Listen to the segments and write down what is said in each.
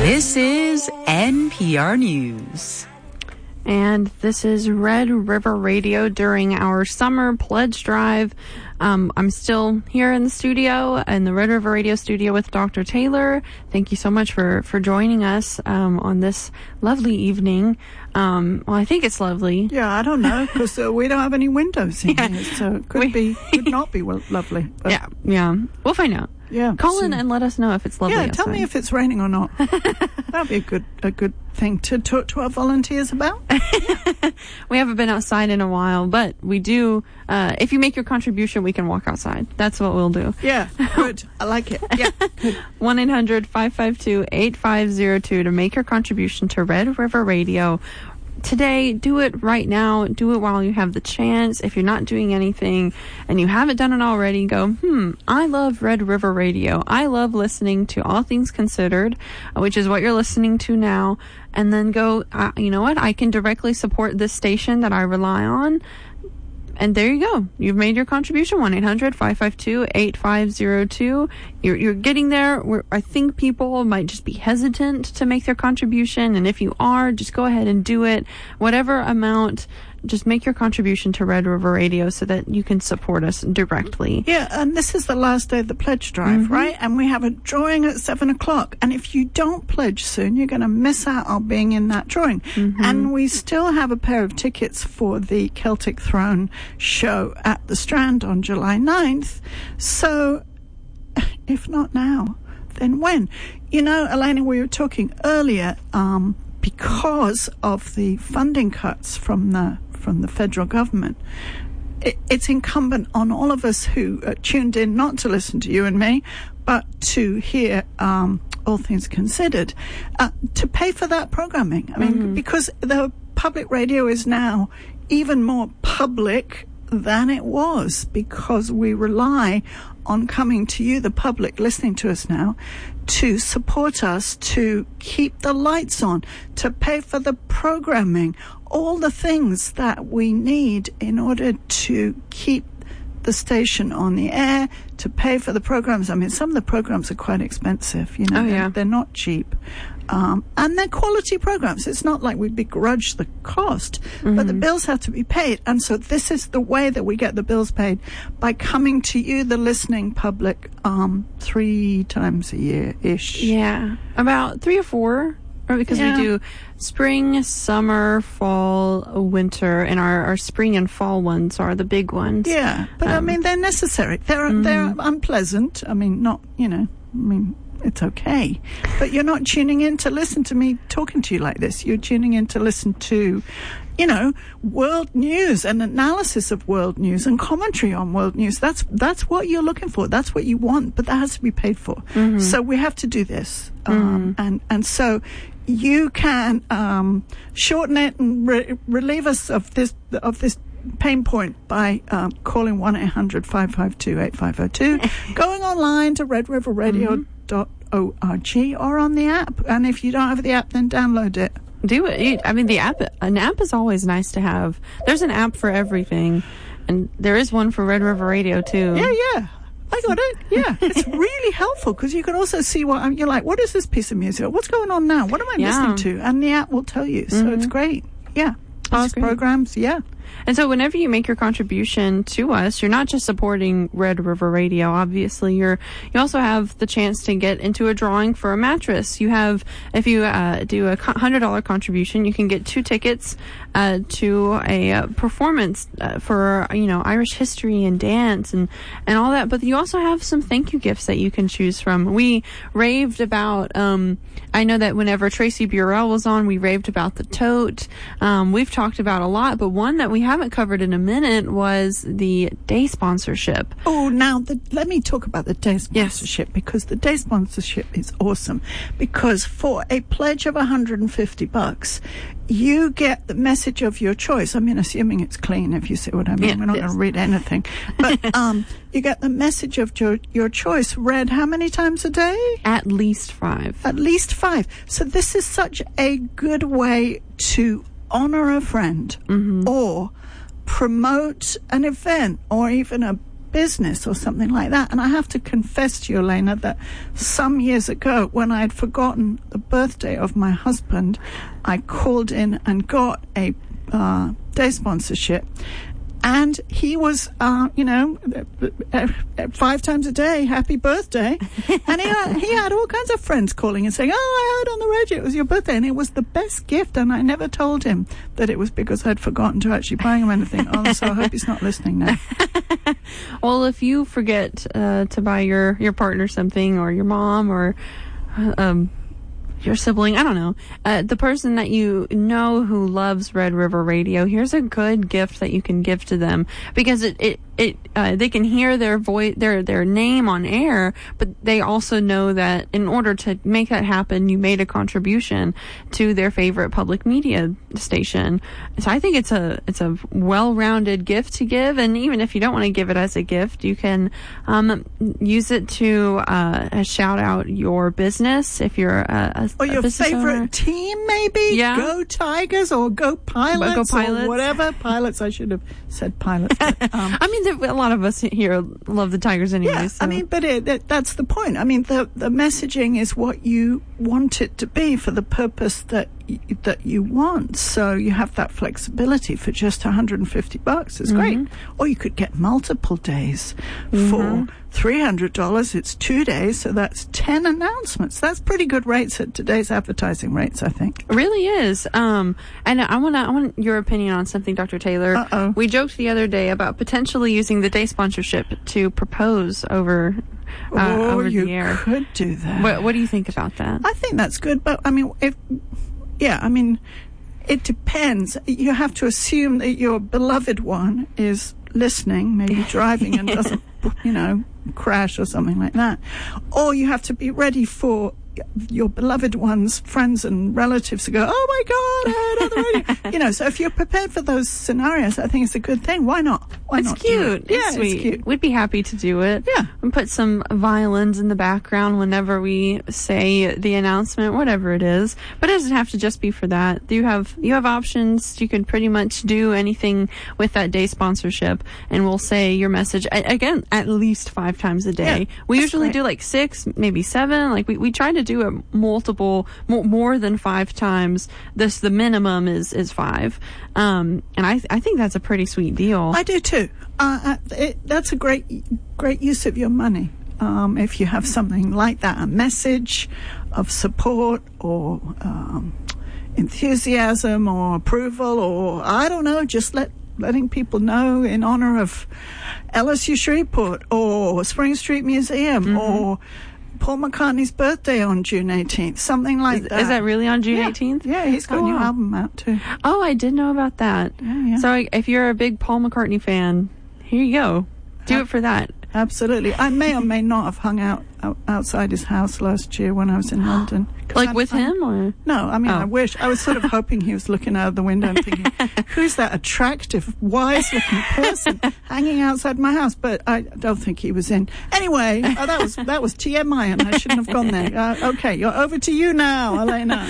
This is NPR News. And this is Red River Radio during our summer pledge drive. I'm still here in the studio, in the Red River Radio studio with Dr. Taylor. Thank you so much for joining us on this lovely evening. Well, I think it's lovely. Yeah, I don't know, because we don't have any windows in here, so it could not be lovely. But Yeah. We'll find out. Yeah, Call in and let us know if it's lovely. Yeah, tell me if it's raining or not. That'd be a good thing to talk to our volunteers about. We haven't been outside in a while, but we do. If you make your contribution, we can walk outside. That's what we'll do. Yeah, good. I like it. Yeah. 1-800-552-8502 to make your contribution to Red River Radio. Today, do it right now. Do it while you have the chance. If you're not doing anything and you haven't done it already, go, I love Red River Radio. I love listening to All Things Considered, which is what you're listening to now. And then go, you know what? I can directly support this station that I rely on. And there you go. You've made your contribution. 1-800-552-8502. You're getting there. I think people might just be hesitant to make their contribution. And if you are, just go ahead and do it. Whatever amount, just make your contribution to Red River Radio so that you can support us directly. Yeah, and this is the last day of the pledge drive, right? And we have a drawing at 7:00. And if you don't pledge soon, you're going to miss out on being in that drawing. And we still have a pair of tickets for the Celtic Throne show at the Strand on July 9th. So if not now, then when? You know, Elena, we were talking earlier, because of the funding cuts from the federal government, it's incumbent on all of us who tuned in not to listen to you and me, but to hear All Things Considered, to pay for that programming. I mean, because the public radio is now even more public than it was, because we rely on coming to you, the public, listening to us now, to support us, to keep the lights on, to pay for the programming, all the things that we need in order to keep the station on the air, to pay for the programs. I mean, some of the programs are quite expensive, you know. They're not cheap. And they're quality programs. It's not like we begrudge the cost, but the bills have to be paid. And so this is the way that we get the bills paid, by coming to you, the listening public, 3 times a year-ish. Yeah, about 3 or 4. Because we do spring, summer, fall, winter, and our spring and fall ones are the big ones. Yeah, but I mean, they're necessary. They're unpleasant. I mean, it's okay. But you're not tuning in to listen to me talking to you like this. You're tuning in to listen to, world news and analysis of world news and commentary on world news. That's what you're looking for. That's what you want, but that has to be paid for. So we have to do this. And so you can shorten it and relieve us of this pain point by calling 1-800-552-8502, going online to redriverradio.org or on the app. And if you don't have the app, then download it. Do it. I mean, an app is always nice to have. There's an app for everything, and there is one for Red River Radio too. Yeah. I got it. Yeah, it's really helpful, because you can also see you're like, what is this piece of music? What's going on now? What am I listening to? And the app will tell you. So it's great. Yeah. Past programs. Yeah. And so whenever you make your contribution to us, you're not just supporting Red River Radio. Obviously, you also have the chance to get into a drawing for a mattress. You have, if you do a $100 contribution, you can get 2 tickets to a performance for Irish history and dance and all that. But you also have some thank you gifts that you can choose from. We raved about. I know that whenever Tracy Burrell was on, we raved about the tote. We've talked about a lot, but one that we haven't covered in a minute was the day sponsorship. Oh, now let me talk about the day sponsorship, because the day sponsorship is awesome. Because for a pledge of $150, you get the message of your choice. I mean, assuming it's clean, if you see what I mean. Yeah, we're not going to read anything. But you get the message of your choice read how many times a day? At least 5. At least 5. So this is such a good way to honor a friend or promote an event or even a business or something like that. And I have to confess to you, Elena, that some years ago, when I had forgotten the birthday of my husband, I called in and got a day sponsorship. And he was, 5 times a day, happy birthday. And he had all kinds of friends calling and saying, I heard on the radio it was your birthday. And it was the best gift. And I never told him that it was because I'd forgotten to actually buy him anything. So I hope he's not listening now. Well, if you forget to buy your partner something, or your mom, or your sibling, I don't know, the person that you know who loves Red River Radio, here's a good gift that you can give to them, because they can hear their voice, their name on air, but they also know that in order to make that happen, you made a contribution to their favorite public media station. So I think it's a well-rounded gift to give, and even if you don't want to give it as a gift, you can use it to shout out your business if you're or your favorite owner. team, maybe. Yeah. Go Tigers or Go Pilots, Go Pilots. or whatever. Pilots, I should have said Pilots. But, I mean, a lot of us here love the Tigers anyway. yeah, so. I mean, but that's the point. I mean, the messaging is what you want it to be for the purpose that you want. So you have that flexibility for just $150. It's great. Or you could get multiple days for $300. It's 2 days, so that's 10 announcements. That's pretty good rates at today's advertising rates, I think. It really is. And I want your opinion on something, Dr. Taylor. Uh-oh. We joked the other day about potentially using the day sponsorship to propose over the air. You could do that. What do you think about that? I think that's good, but I mean, it depends. You have to assume that your beloved one is listening, maybe driving, and doesn't, crash or something like that. Or you have to be ready for your beloved one's friends and relatives to go, oh my God, I heard on the radio. So if you're prepared for those scenarios, I think it's a good thing. Why not? Why It's not? cute. It's sweet. It's cute. We'd be happy to do it. Yeah. And put some violins in the background whenever we say the announcement, whatever it is. But it doesn't have to just be for that. You have options. You can pretty much do anything with that day sponsorship, and we'll say your message again at least 5 times a day. Yeah, we usually great. do like 6, maybe 7. Like we try to do it more than 5 times. The minimum is 5. And I think that's a pretty sweet deal. I do too. That's a great use of your money. If you have something like that, a message of support or enthusiasm or approval, or I don't know, just letting people know in honor of LSU Shreveport or Spring Street Museum or Paul McCartney's birthday on June 18th, something like that. Is that really on June 18th? Yeah, he's got a new album out too. Oh, I did know about that. Yeah. So if you're a big Paul McCartney fan, here you go. Do it for that. Absolutely. I may or may not have hung out outside his house last year when I was in London. Like with him, or? No, I mean, I wish. I was sort of hoping he was looking out of the window and thinking, who's that attractive, wise-looking person hanging outside my house? But I don't think he was in. Anyway, that was TMI, and I shouldn't have gone there. Okay, you're over to you now, Elena.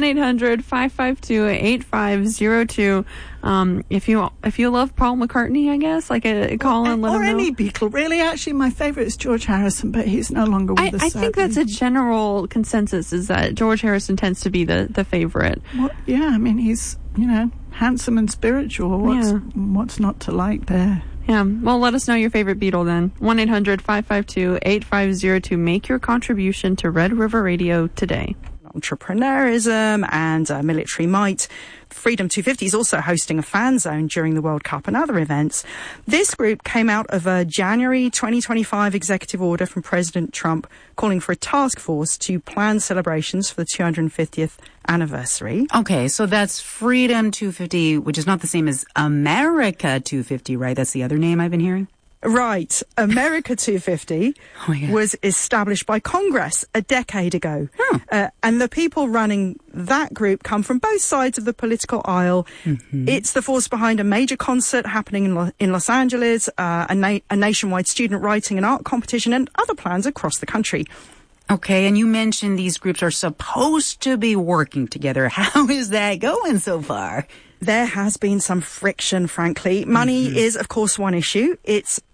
1-800-552-8502. If you love Paul McCartney, I guess, like a call and let him know. Or any Beatle. Really, actually, my favorite is George Harrison, but he's no longer with us. I think that's a general consensus, is that George Harrison tends to be the favorite. Well, yeah, I mean, he's, handsome and spiritual. What's not to like there? Yeah. Well, let us know your favorite Beatle then. 1-800-552-8502. Make your contribution to Red River Radio today. Entrepreneurism and military might. Freedom 250 is also hosting a fan zone during the World Cup and other events. This group came out of a January 2025 executive order from President Trump calling for a task force to plan celebrations for the 250th anniversary. Okay, so that's Freedom 250, which is not the same as America 250, right? That's the other name I've been hearing? Right. America 250 was established by Congress a decade ago. And the people running that group come from both sides of the political aisle. It's the force behind a major concert happening in Los Angeles, a nationwide student writing and art competition, and other plans across the country. Okay, and you mentioned these groups are supposed to be working together. How is that going so far? There has been some friction, frankly. Money is, of course, one issue. It's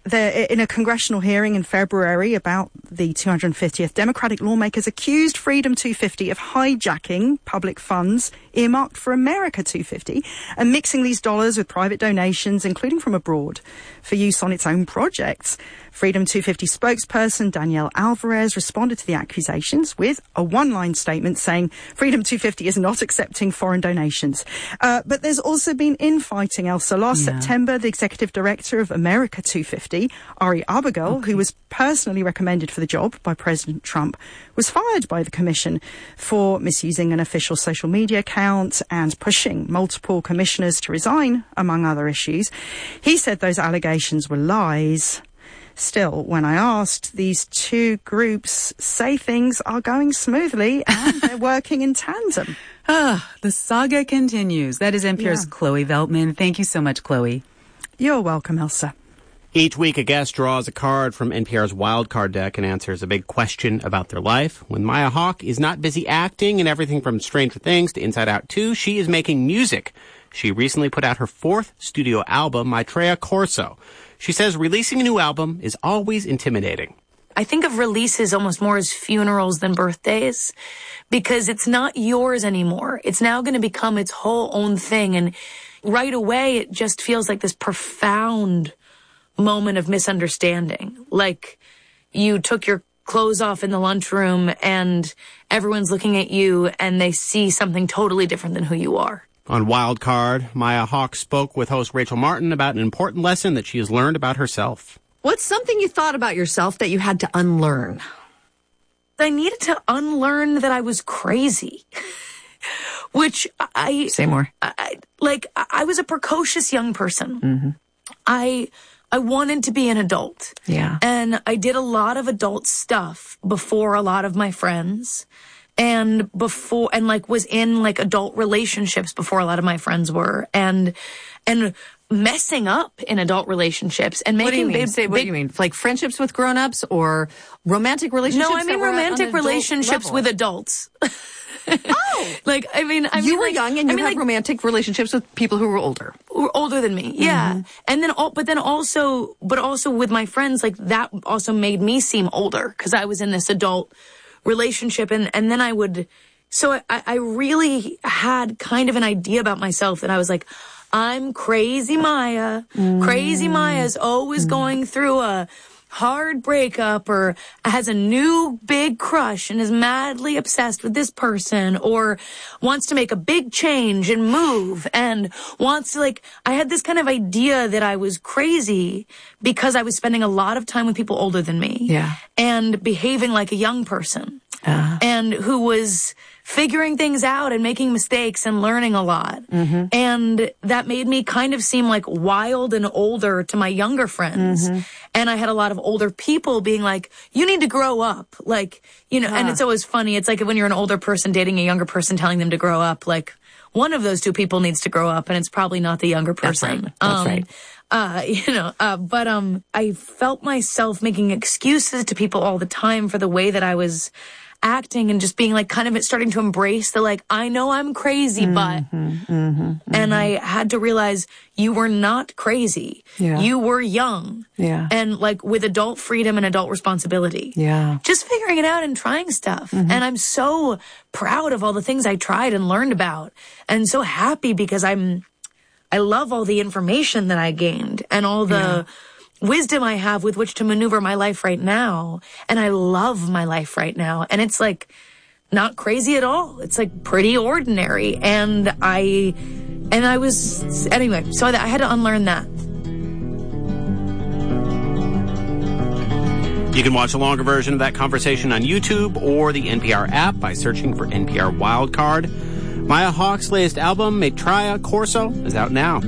In a congressional hearing in February about the 250th, Democratic lawmakers accused Freedom 250 of hijacking public funds earmarked for America 250 and mixing these dollars with private donations, including from abroad, for use on its own projects. Freedom 250 spokesperson Danielle Alvarez responded to the accusations with a one-line statement saying Freedom 250 is not accepting foreign donations. But there's also been infighting, Elsa. Last September, the executive director of America 250, Ari Abigail, who was personally recommended for the job by President Trump, was fired by the commission for misusing an official social media account and pushing multiple commissioners to resign, among other issues. He said those allegations were lies. Still, when I asked, these two groups say things are going smoothly and they're working in tandem. The saga continues. That is NPR's Chloe Veltman. Thank you so much, Chloe. You're welcome, Elsa. Each week, a guest draws a card from NPR's Wildcard deck and answers a big question about their life. When Maya Hawke is not busy acting in everything from Stranger Things to Inside Out 2, she is making music. She recently put out her 4th studio album, Maitreya Corso. She says releasing a new album is always intimidating. I think of releases almost more as funerals than birthdays because it's not yours anymore. It's now going to become its whole own thing. And right away, it just feels like this profound moment of misunderstanding. Like you took your clothes off in the lunchroom and everyone's looking at you and they see something totally different than who you are. On Wildcard, Maya Hawke spoke with host Rachel Martin about an important lesson that she has learned about herself. What's something you thought about yourself that you had to unlearn? I needed to unlearn that I was crazy. Which Say more. I was a precocious young person. Mm-hmm. I wanted to be an adult. Yeah. And I did a lot of adult stuff before a lot of my friends. And was in adult relationships before a lot of my friends were, and messing up in adult relationships and making what do you mean? Like friendships with grown-ups or romantic relationships? No, I mean romantic relationships with adults. Oh, you were young and you had romantic relationships with people who were older. Who were older than me, yeah. Mm-hmm. And then also with my friends, that also made me seem older because I was in this adult relationship, and then I really had kind of an idea about myself that I was like, I'm crazy Maya. Crazy Maya's always going through a hard breakup or has a new big crush and is madly obsessed with this person or wants to make a big change and move and wants to I had this kind of idea that I was crazy because I was spending a lot of time with people older than me. Yeah. And behaving like a young person. And who was figuring things out and making mistakes and learning a lot. Mm-hmm. And that made me kind of seem like wild and older to my younger friends. Mm-hmm. And I had a lot of older people being like, you need to grow up. And it's always funny. It's like when you're an older person dating a younger person telling them to grow up, one of those two people needs to grow up and it's probably not the younger person. That's right. But I felt myself making excuses to people all the time for the way that I was acting and just being kind of starting to embrace the I know I'm crazy, but and I had to realize you were not crazy. Yeah. You were young. Yeah. And with adult freedom and adult responsibility. Yeah. Just figuring it out and trying stuff. Mm-hmm. And I'm so proud of all the things I tried and learned about and so happy because I love all the information that I gained and all the wisdom I have with which to maneuver my life right now. And I love my life right now. And it's not crazy at all. It's pretty ordinary. And I was, anyway, so I had to unlearn that. You can watch a longer version of that conversation on YouTube or the NPR app by searching for NPR Wildcard. Maya Hawke's latest album, Maitreya Corso, is out now.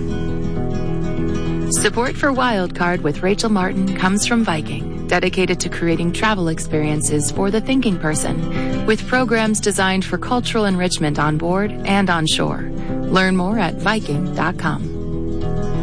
Support for Wildcard with Rachel Martin comes from Viking, dedicated to creating travel experiences for the thinking person, with programs designed for cultural enrichment on board and on shore. Learn more at Viking.com.